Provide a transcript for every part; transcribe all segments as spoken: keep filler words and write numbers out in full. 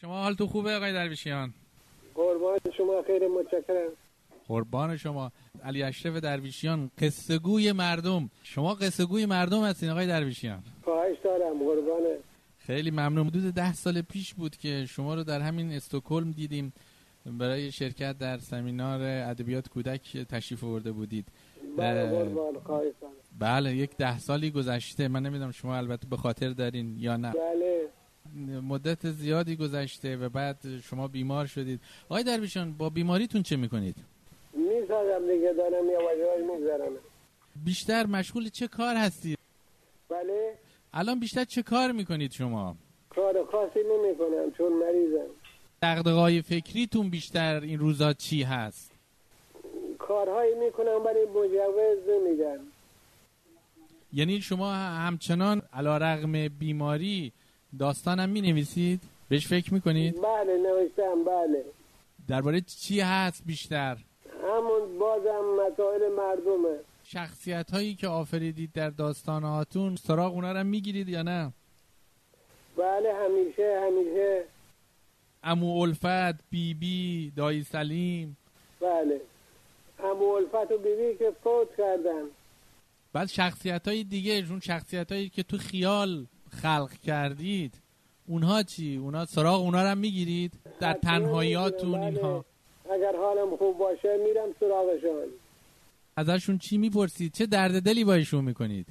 شما حالتون خوبه آقای درویشیان؟ قربان شما، خیلی متشکرم. قربان شما. علی اشرف درویشیان، قصه گوی مردم. شما قصه گوی مردم هستین آقای درویشیان. خواهش دارم قربانه. خیلی ممنون. حدود ده سال پیش بود که شما رو در همین استکهلم دیدیم، برای شرکت در سمینار ادبیات کودک تشریف آورده بودید. بله قربان، خواهش دارم. بله، یک ده سالی گذشته. من نمیدونم شما البته به خاطر دارین یا نه. بله، مدت زیادی گذشته و بعد شما بیمار شدید. آقای درویشیان، با بیماریتون چه میکنید؟ میسازم دیگه، دارم یواش یواش میگذرم. بیشتر مشغول چه کار هستید؟ بله، الان بیشتر چه کار میکنید شما؟ کار خاصی نمی کنم چون مریضم. دغدغه‌های فکریتون بیشتر این روزا چی هست؟ کارهایی میکنم برای مجوز نمیدن. یعنی شما همچنان علیرغم بیماری داستانم مینویسید؟ بهش فکر میکنید؟ بله نوشتم. بله. درباره چی هست بیشتر؟ همون بازم مسائل مردمه. شخصیت هایی که آفریدید در داستاناتون سراغ اونا رو میگیرید یا نه؟ بله، همیشه همیشه. عمو الفت، بی بی، دایی سلیم. بله، عمو الفت و بی بی که فوت کردن. بعد شخصیت های دیگه، اون شخصیت هایی که تو خیال خلق کردید، اونها چی؟ اونها سراغ اونا رو میگیرید در تنهاییاتون؟ بله. اینها اگر حالم خوب باشه میرم سراغشان. ازشون چی میپرسید؟ چه درد دلی با ایشون میکنید؟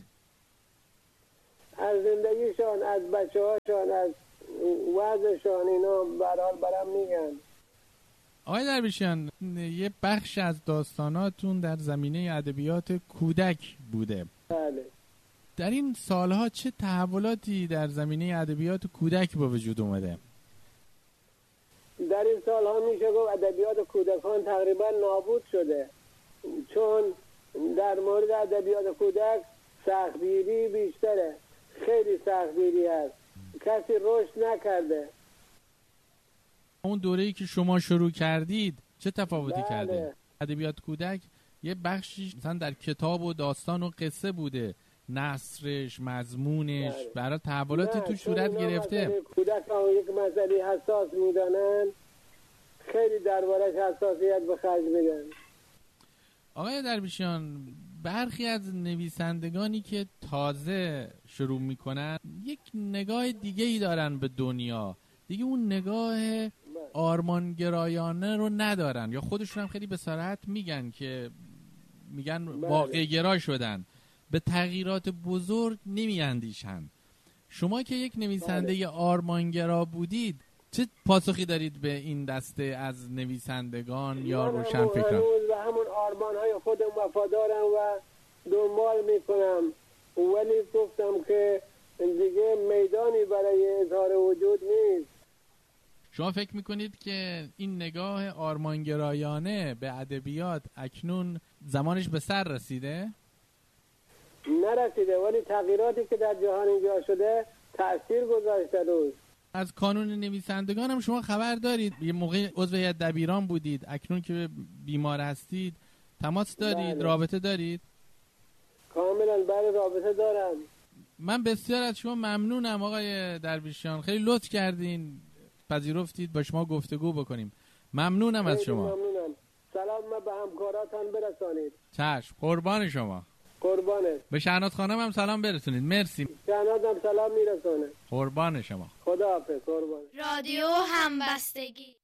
از زندگیشان، از بچه هاشان، از وضعشان، اینا برحال برام میگن. آقای درویشیان، یه بخش از داستاناتون در زمینه ادبیات کودک بوده. بله. در این سالها چه تحولاتی در زمینه ادبیات کودک به وجود اومده؟ در این سالها میشه گفت ادبیات کودکان تقریبا نابود شده، چون در مورد ادبیات کودک سختگیری بیشتره. خیلی سختگیری هست، کسی رشد نکرده. اون دوره‌ای که شما شروع کردید چه تفاوتی بله. کرده؟ ادبیات کودک یه بخشی مثلا در کتاب و داستان و قصه بوده، نثرش، مضمونش، بله. برای تحولاتی تو صورت گرفته. کودک ها یک مسئله حساس میدانن، خیلی دربارش حساسیت به خرج میدن. آقای درویشیان، برخی از نویسندگانی که تازه شروع میکنن یک نگاه دیگه ای دارن به دنیا، دیگه اون نگاه آرمانگرایانه رو ندارن، یا خودشون هم خیلی به صراحت میگن که میگن واقع گرا شدن، به تغییرات بزرگ نمیاندیشن. شما که یک نویسنده آرمانگرا بودید، چه پاسخی دارید به این دسته از نویسندگان یا روشنفکران؟ و همون آرمان های خودم وفادارم و دنبال میکنم، ولی گفتم که دیگه میدانی برای اظهار وجود نیست. شما فکر میکنید که این نگاه آرمانگرایانه به ادبیات اکنون زمانش به سر رسیده؟ نرسیده، ولی تغییراتی که در جهان اینجا شده تأثیر گذاشته روش. از کانون نویسندگان هم شما خبر دارید؟ یه موقع عضو هیئت دبیران بودید، اکنون که بیمار هستید تماس دارید؟ بله. رابطه دارید؟ کاملا بله، رابطه دارم. من بسیار از شما ممنونم آقای درویشیان، خیلی لطف کردین پذیرفتید با شما گفتگو بکنیم. ممنونم از شما. ممنونم. سلام به همکاراتان برسانید. چشم، قربان شما. قربانت. به شهناز خانم هم سلام برسونید. مرسی. شهناز هم سلام میرسونه. قربان شما. خداحافظ. قربان. رادیو همبستگی.